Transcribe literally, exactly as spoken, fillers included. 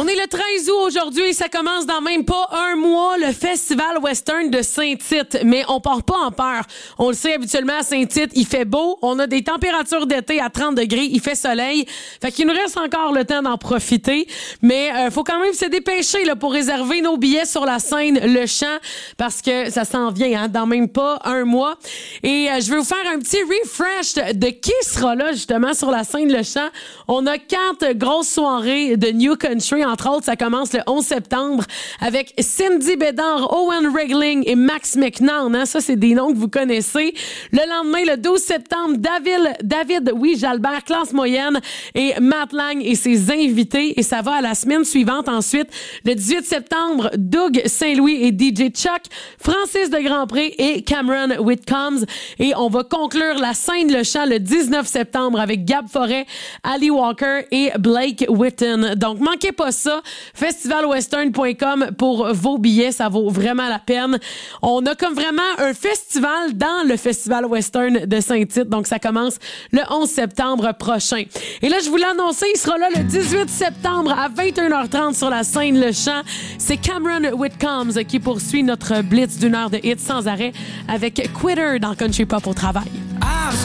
On est le treize août aujourd'hui et ça commence dans même pas un mois, le Festival Western de Saint-Tite. Mais on part pas en peur. On le sait, habituellement à Saint-Tite, il fait beau. On a des températures d'été à trente degrés. Il fait soleil. Fait qu'il nous reste encore le temps d'en profiter. Mais euh, faut quand même se dépêcher là, pour réserver nos billets sur la scène Le Champ parce que ça s'en vient hein, dans même pas un mois. Et euh, je vais vous faire un petit refresh de qui sera là justement sur la scène Le Champ. On a quatre grosses soirées de New Country. Entre autres, ça commence le onze septembre avec Cindy Bédard, Owen Regling et Max McNairn. Hein? Ça, c'est des noms que vous connaissez. Le lendemain, le douze septembre, David, David oui, Jalbert, classe moyenne et Matt Lang et ses invités. Et ça va à la semaine suivante. Ensuite, le dix-huit septembre, Doug Saint-Louis et D J Chuck, Francis de Grandpré et Cameron Whitcombs. Et on va conclure la scène Le Champ le dix-neuf septembre avec Gab Forêt, Ali Walker et Blake Whitten. Donc, manquez pas ça. festival western point com pour vos billets. Ça vaut vraiment la peine. On a comme vraiment un festival dans le Festival Western de Saint-Tite. Donc, ça commence le onze septembre prochain. Et là, je vous l'ai annoncé, il sera là le dix-huit septembre à vingt et une heures trente sur la scène Le Champ. C'est Cameron Whitcombs qui poursuit notre blitz d'une heure de hits sans arrêt avec Quitter dans Country Pop au travail.